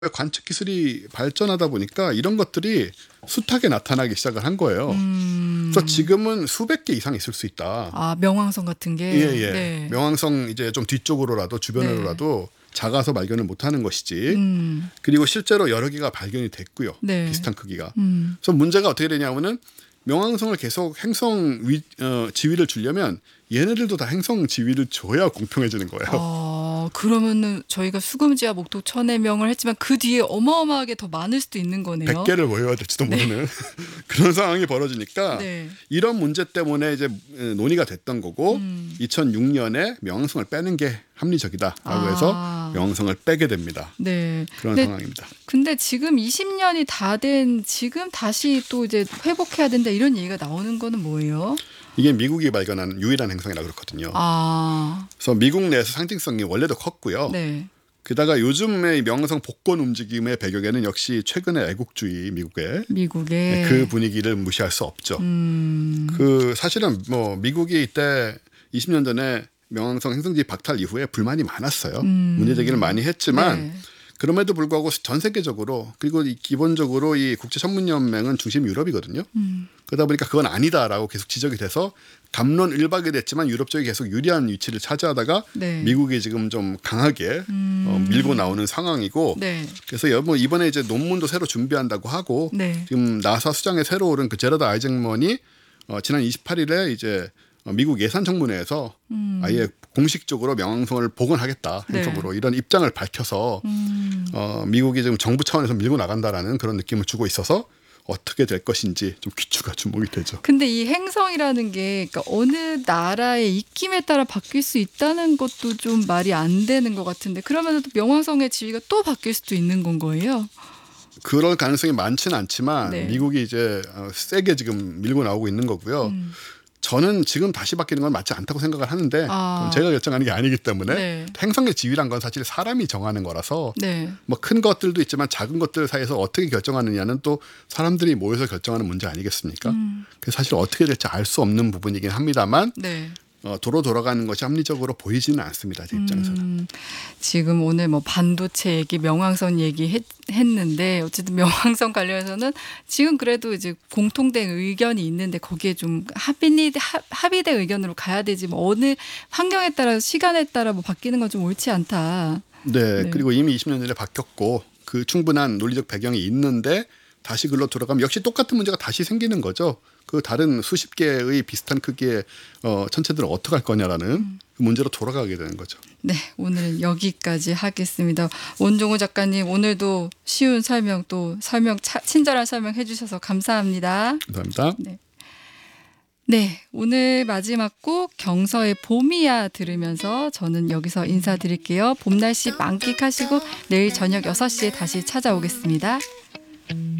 관측 기술이 발전하다 보니까 이런 것들이 숱하게 나타나기 시작을 한 거예요. 그래서 지금은 수백 개 이상 있을 수 있다. 아, 명왕성 같은 게. 예. 네. 명왕성 이제 좀 뒤쪽으로라도 주변으로라도 작아서 발견을 못하는 것이지. 그리고 실제로 여러 개가 발견이 됐고요. 네. 비슷한 크기가. 그래서 문제가 어떻게 되냐면은 명왕성을 계속 행성 지위를 주려면 얘네들도 다 행성 지위를 줘야 공평해지는 거예요. 그러면은 저희가 수금지와 목도 1000여 명을 했지만 그 뒤에 어마어마하게 더 많을 수도 있는 거네요. 100개를 모여야 될지도 모르는 그런 상황이 벌어지니까 네. 이런 문제 때문에 이제 논의가 됐던 거고 2006년에 명왕성을 빼는 게 합리적이다라고 해서 명왕성을 빼게 됩니다. 네. 그런 상황입니다. 근데 지금 20년이 다 된 지금 다시 또 이제 회복해야 된다 이런 얘기가 나오는 거는 뭐예요? 이게 미국이 발견한 유일한 행성이라 그렇거든요. 그래서 미국 내에서 상징성이 원래도 컸고요. 네. 게다가 요즘의 명왕성 복권 움직임의 배경에는 역시 최근의 애국주의 미국의 그 분위기를 무시할 수 없죠. 그 사실은 뭐 미국이 이때 20년 전에 명왕성 행성지 박탈 이후에 불만이 많았어요. 문제 제기를 많이 했지만 네. 그럼에도 불구하고 전 세계적으로 그리고 기본적으로 이 국제천문연맹은 중심 유럽이거든요. 그러다 보니까 그건 아니다라고 계속 지적이 돼서 갑론을박이 됐지만 유럽 쪽이 계속 유리한 위치를 차지하다가 네. 미국이 지금 좀 강하게 밀고 나오는 상황이고 네. 그래서 이번에 이제 논문도 새로 준비한다고 하고 네. 지금 나사 수장에 새로 오른 그 제러드 아이잭먼이 지난 28일에 이제 미국 예산청문회에서 아예 공식적으로 명왕성을 복원하겠다 행성으로 이런 입장을 밝혀서 미국이 지금 정부 차원에서 밀고 나간다라는 그런 느낌을 주고 있어서 어떻게 될 것인지 좀 귀추가 주목이 되죠. 근데 이 행성이라는 게 그러니까 어느 나라의 입김에 따라 바뀔 수 있다는 것도 좀 말이 안 되는 것 같은데 그러면 또 명왕성의 지위가 또 바뀔 수도 있는 건 거예요? 그럴 가능성이 많지는 않지만 네. 미국이 이제 세게 지금 밀고 나오고 있는 거고요. 저는 지금 다시 바뀌는 건 맞지 않다고 생각을 하는데 제가 결정하는 게 아니기 때문에 네. 행성의 지위란 건 사실 사람이 정하는 거라서 네. 뭐 큰 것들도 있지만 작은 것들 사이에서 어떻게 결정하느냐는 또 사람들이 모여서 결정하는 문제 아니겠습니까? 그래서 사실 어떻게 될지 알 수 없는 부분이긴 합니다만 네. 도로 돌아가는 것이 합리적으로 보이지는 않습니다. 제 입장에서는. 지금 오늘 뭐 반도체 얘기, 명왕성 얘기 했는데 어쨌든 명왕성 관련해서는 지금 그래도 이제 공통된 의견이 있는데 거기에 좀 합의된 의견으로 가야 되지 뭐 어느 환경에 따라 시간에 따라 뭐 바뀌는 건 좀 옳지 않다. 네. 그리고 이미 20년 전에 바뀌었고 그 충분한 논리적 배경이 있는데 다시 글로 돌아가면 역시 똑같은 문제가 다시 생기는 거죠. 그 다른 수십 개의 비슷한 크기의 천체들은 어떻게 할 거냐라는 그 문제로 돌아가게 되는 거죠. 네, 오늘은 여기까지 하겠습니다. 원종우 작가님 오늘도 쉬운 설명 또 친절한 설명 해주셔서 감사합니다. 감사합니다. 네, 오늘 마지막 곡 경서의 봄이야 들으면서 저는 여기서 인사드릴게요. 봄 날씨 만끽하시고 내일 저녁 6시에 다시 찾아오겠습니다.